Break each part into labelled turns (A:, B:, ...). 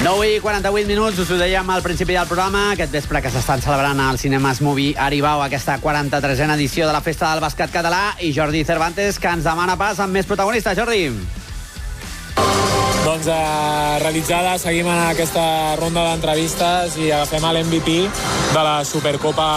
A: 9:48, us ho dèiem al principi del programa, aquest vespre que s'estan celebrant al Cinemas Movie Aribau aquesta 43a edició de la Festa del Bàsquet Català, i Jordi Cervantes, que ens demana pas amb més protagonistes. Jordi.
B: Doncs realitzada, seguim en aquesta ronda d'entrevistes i agafem l'MVP de la Supercopa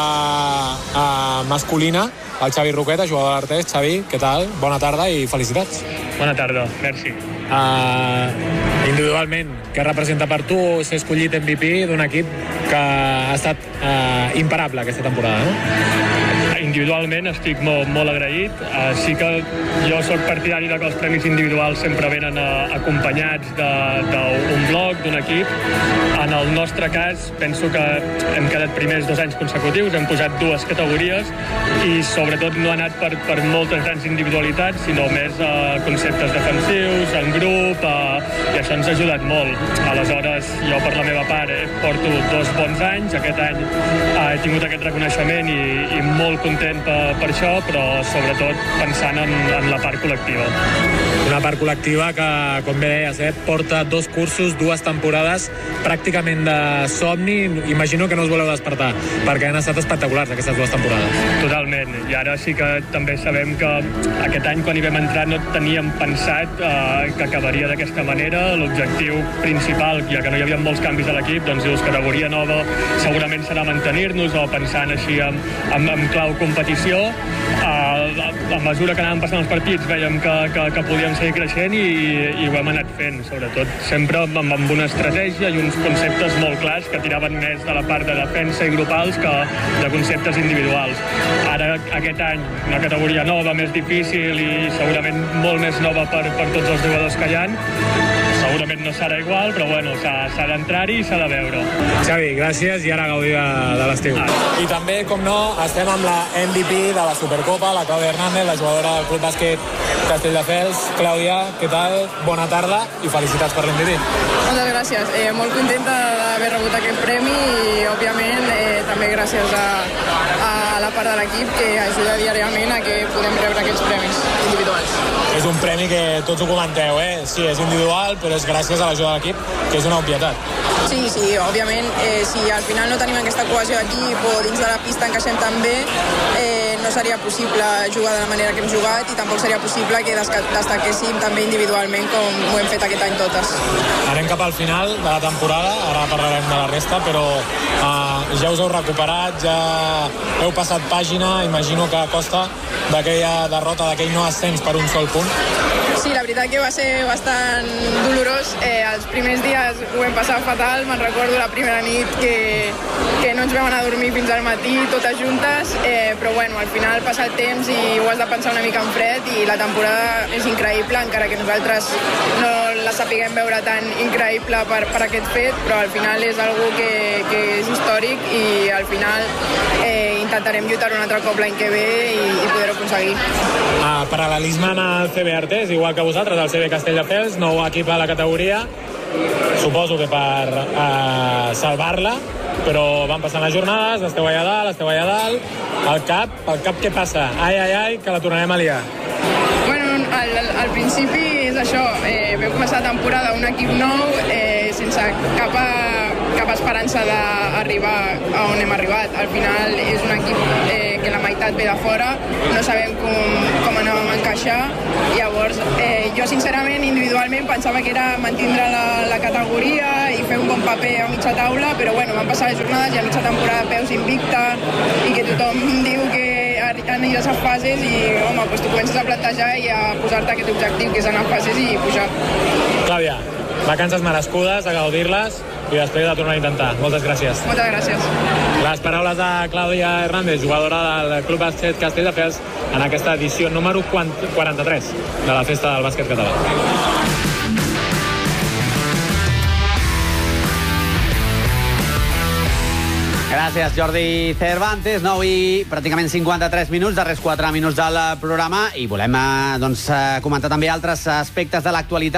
B: masculina, el Xavi Roqueta, jugador de l'Artés. Xavi, què tal? Bona tarda i felicitats.
C: Bona tarda, merci.
B: Individualment, què representa per tu ser escollit MVP d'un equip que ha estat imparable aquesta temporada, no?
C: Individualment estic molt agraït. Sí que jo sóc partidari que els premis individuals sempre venen acompanyats d'un bloc, d'un equip. En el nostre cas, penso que hem quedat primers 2 anys consecutius, hem posat 2 categories i sobretot no ha anat per moltes grans individualitats, sinó més conceptes defensius, en grup, i això ens ha ajudat molt. Aleshores, jo per la meva part porto 2 bons anys, aquest any he tingut aquest reconeixement i molt content per això, però sobretot pensant en la part col·lectiva.
B: Una part col·lectiva que, com bé deies, porta 2 cursos, 2 temporades pràcticament de somni. Imagino que no us voleu despertar, perquè han estat espectaculars aquestes 2 temporades.
C: Totalment, i ara sí que també sabem que aquest any quan hi vam entrar no teníem pensat que acabaria d'aquesta manera. L'objectiu principal, ja que no hi havia molts canvis a l'equip, doncs dius, categoria nova segurament serà mantenir-nos o pensant així en clau competició. A mesura que anàvem passant els partits veiem que podíem seguir creixent i ho hem anat fent, sobretot sempre amb una estratègia i uns conceptes molt clars que tiraven més de la part de defensa i grupals que de conceptes individuals. Ara, aquest any, una categoria nova, més difícil i segurament molt més nova per tots els jugadors que hi ha. Segurament no serà igual, però bueno, s'ha d'entrar-hi i s'ha de veure.
B: Xavi, gràcies i ara gaudir de l'estiu. I també, com no, estem amb la MVP de la Supercopa, la Clàudia Hernández, la jugadora del Club Bàsquet Castelldefels. Clàudia, què tal? Bona tarda i felicitats per l'MVP.
D: Moltes gràcies. Molt contenta d'haver rebut aquest premi i, òbviament, també gràcies a la part de l'equip que ajuda diàriament a que podem rebre aquests premis individuals.
B: És un premi que tots ho comenteu, Sí, és individual, però és gràcies a l'ajuda de l'equip, que és una obvietat.
D: Sí, òbviament, si al final no tenim aquesta cohesió d'equip o dins de la pista encaixem tan bé, no seria possible jugar de la manera que hem jugat i tampoc seria possible que destaquéssim també individualment com ho hem fet aquest any totes.
B: Anem cap al final de la temporada, ara parlarem de la resta, però ja us heu recuperat, ja heu passat pàgina, imagino que a costa d'aquella derrota, d'aquell no ascens per un sol punt.
D: Sí, la veritat que va ser bastant dolorós. Els primers dies ho vam passar fatal. Me'n recordo la primera nit que no ens vam anar a dormir fins al matí, totes juntes, però bueno, al final passa el temps i ho has de pensar una mica en fred i la temporada és increïble, encara que nosaltres no la sapiguem veure tan increïble per aquest fet, però al final és algo que és històric i al final intentarem lluitar un altre cop l'any que ve i poder-ho aconseguir.
B: Paral·lelisme en el CB Artés, igual que vosaltres, el CB Castelldefels, nou equip a la categoria, suposo que per salvar-la, però van passant les jornades, esteu allà dalt, el cap què passa? Ai, que la tornarem a liar.
D: Bueno, al principi és això, vam començar la temporada un equip nou, sense cap esperança d'arribar a on hem arribat. Al final és un equip que la meitat ve de fora, no sabem com anàvem a encaixar. Llavors, jo sincerament, individualment, pensava que era mantindre la categoria i fer un bon paper a mitja taula, però bueno, van passar les jornades i a mitja temporada peus invicta i que tothom diu que han ido a les fases i, home, doncs tu comences a plantejar i a posar-te aquest objectiu, que és anar a fases i pujar.
B: Clàudia, vacances merescudes, a gaudir-les i després de tornar a intentar. Moltes gràcies.
D: Moltes gràcies.
B: Les paraules de Clàudia Hernández, jugadora del Club Bàsquet Castelldefels, en aquesta edició número 43 de la Festa del Bàsquet Català.
A: Gràcies, Jordi Cervantes. 9 i pràcticament 53 minuts, darrers 4 minuts del programa, i volem comentar també altres aspectes de l'actualitat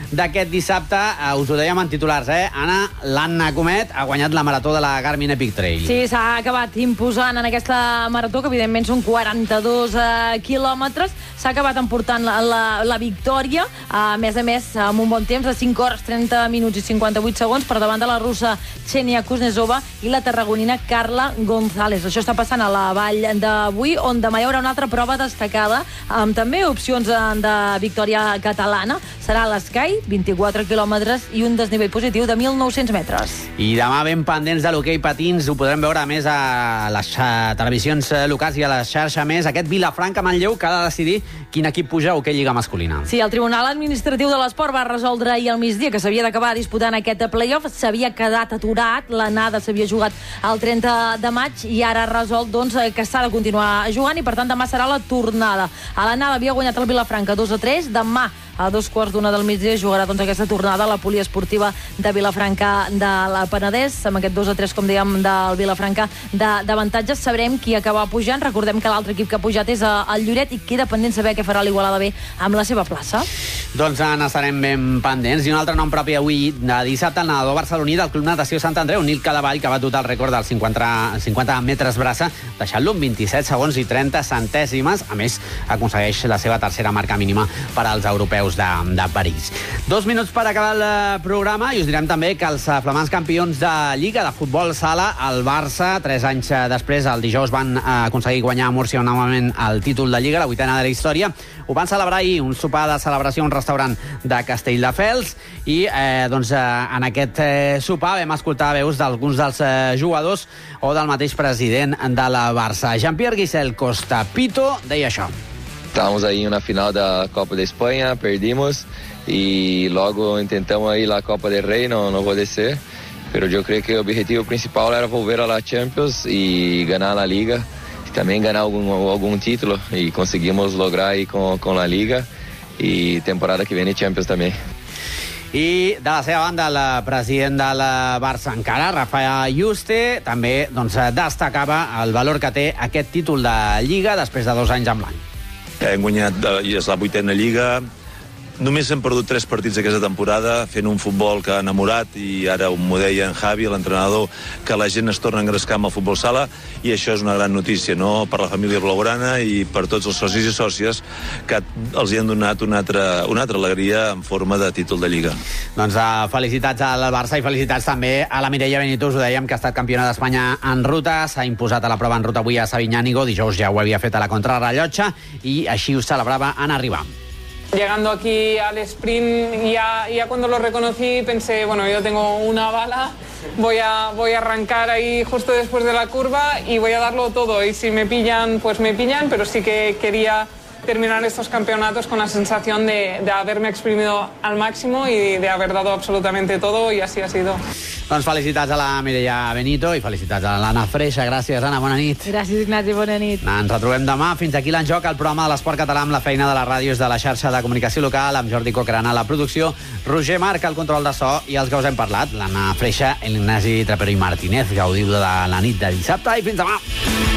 A: d'aquest dissabte. Us ho dèiem en titulars, Anna, l'Anna Comet ha guanyat la marató de la Garmin Epic Trail.
E: Sí, s'ha acabat imposant en aquesta marató, que evidentment són 42 quilòmetres. S'ha acabat emportant la victòria, a més, amb un bon temps de 5 hores, 30 minuts i 58 segons per davant de la russa Xenia Kuznetsova i la tarragonina Carla González. Això està passant a la vall d'avui, on demà hi haurà una altra prova destacada, amb també opcions de victòria catalana. Serà l'Sky, 24 quilòmetres i un desnivell positiu de 1.900 metres.
A: I demà ben pendents de l'hoquei patins, ho podrem veure a més a les televisions locals i a la xarxa més, aquest Vilafranca-Manlleu, que ha de decidir quin equip puja a hoquei lliga masculina.
E: Sí, el Tribunal Administratiu de l'Esport va resoldre ahir al migdia que s'havia d'acabar disputant aquest playoff. S'havia quedat aturat, l'anada s'havia jugat el 30 de maig i ara ha resolt que s'ha de continuar jugant i per tant demà serà la tornada. A l'anada havia guanyat el Vilafranca 2-3, demà a 2:15 del migdia jugarà aquesta tornada la poliesportiva de Vilafranca de la Penedès, amb aquest 2-3, com dèiem, del Vilafranca d'avantatges. Sabrem qui acaba pujant. Recordem que l'altre equip que ha pujat és el Lloret i queda pendent saber què farà l'Igualada B amb la seva plaça.
A: Doncs n'estarem ben pendents. I un altre nom propi avui de dissabte, el nedador barceloní del Club Natació Sant Andreu, Nil Cadavall, que va batut el rècord dels 50 metres braça, deixant-lo en 27 segons i 30 centèsimes. A més, aconsegueix la seva tercera marca mínima per als europeus de París. 2 minuts per acabar el programa i us direm també que els flamants campions de Lliga de futbol sala, el Barça, 3 anys després, el dijous, van aconseguir guanyar a Múrcia novament el títol de Lliga, la 8ª de la història. Ho van celebrar ahir, un sopar de celebració a un restaurant de Castelldefels i en aquest sopar vam escoltar veus d'alguns dels jugadors o del mateix president de la Barça. Jean-Pierre Guisel Costa Pito deia això.
F: Estávamos aí na final da Copa de Espanha, perdimos e logo tentamos aí a Copa del Rey, não pode ser, pero eu creio que o objetivo principal era volver a la Champions e ganhar a Liga, e também ganhar algum título e conseguimos lograr aí com a Liga e temporada que vem Champions também.
A: I de la seva banda, el president de la Barça encara, Rafa Yuste, també destacava el valor que té aquest títol de Lliga després de 2 anys en blanc.
G: Hem guanyat, i és la 8ª Lliga. Només hem perdut 3 partits aquesta temporada, fent un futbol que ha enamorat, i ara m'ho deia en Javi, l'entrenador, que la gent es torna a engrescar amb el futbol sala, i això és una gran notícia, no?, per la família blaugrana i per tots els socis i sòcies que els hi han donat una altra alegria en forma de títol de Lliga.
A: Doncs felicitats al Barça i felicitats també a la Mireia Benito. Us ho dèiem, que ha estat campiona d'Espanya en ruta, s'ha imposat a la prova en ruta avui a Sabiñánigo, dijous ja ho havia fet a la contrarrellotge i així ho celebrava en arribar.
H: Llegando aquí al sprint, ya cuando lo reconocí pensé, bueno, yo tengo una bala, voy a arrancar ahí justo después de la curva y voy a darlo todo, y si me pillan, pues me pillan, pero sí que quería terminar estos campeonatos con la sensación de haberme exprimido al máximo y de haber dado absolutamente todo, y así ha sido.
A: Doncs felicitats a la Mireia Benito i felicitats a l'Anna Freixa. Gràcies, Anna, bona nit.
E: Gràcies, Ignasi, bona nit.
A: Ens retrobem demà. Fins aquí l'Enjoc, el programa de l'esport català amb la feina de les ràdios de la xarxa de comunicació local, amb Jordi Coquerana a la producció, Roger Marc al control de so i els que us hem parlat, l'Anna Freixa, l'Ignasi Trapero i Martínez. Gaudiu de la nit de dissabte i fins demà.